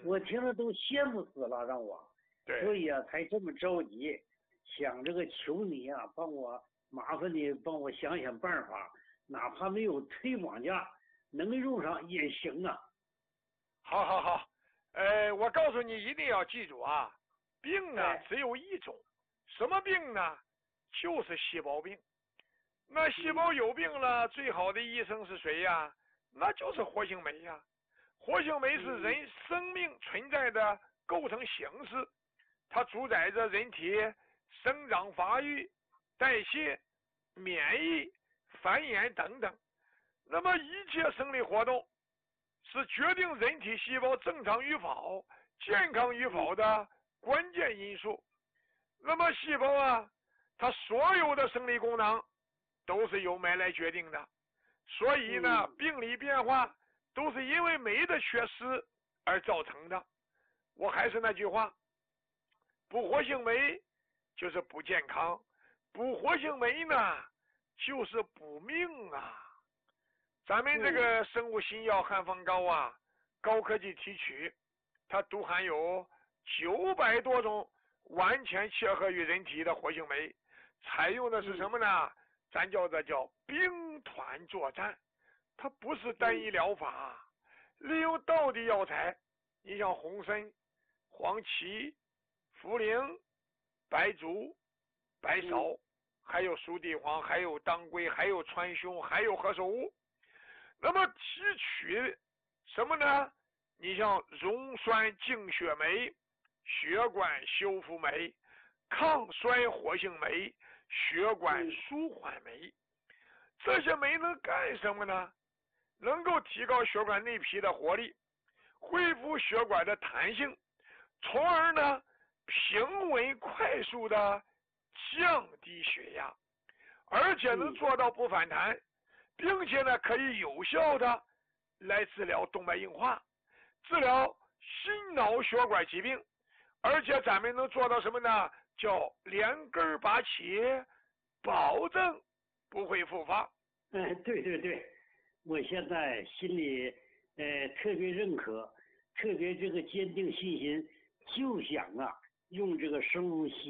我听着都羡慕死了，让我。 对。 所以啊，才这么着急，想这个求你啊，麻烦你帮我想想办法，哪怕没有推广价，能用上也行啊。 好好好，我告诉你，一定要记住啊，病呢只有一种，什么病呢？就是细胞病。那细胞有病了，最好的医生是谁呀？那就是活性酶呀。活性酶是人生命存在的构成形式，它主宰着人体生长发育、代谢、免疫、繁衍等等。那么一切生理活动是决定人体细胞正常与否、健康与否的关键因素。那么细胞啊，它所有的生理功能都是由酶来决定的，所以呢，病理变化都是因为酶的缺失而造成的。我还是那句话，不活性酶就是不健康，不活性酶呢就是补命啊。咱们这个生物新药汉方膏啊，高科技提取，它都含有900多种完全切合于人体的活性酶，采用的是什么呢？咱叫兵团作战，它不是单一疗法，利用道地药材，你像红参、黄芪、茯苓、白术、白芍，还有熟地黄，还有当归，还有川芎，还有何首乌。那么提取什么呢？你像溶栓净血酶、血管修复酶、抗衰活性酶、血管舒缓酶，这些酶能干什么呢？能够提高血管内皮的活力，恢复血管的弹性，从而呢平稳快速的降低血压，而且能做到不反弹，并且呢可以有效的来治疗动脉硬化，治疗心脑血管疾病，而且咱们能做到什么呢？叫连根拔起，保证不会复发。 对对对，我现在心里特别认可，特别这个坚定信心，就想啊用这个生物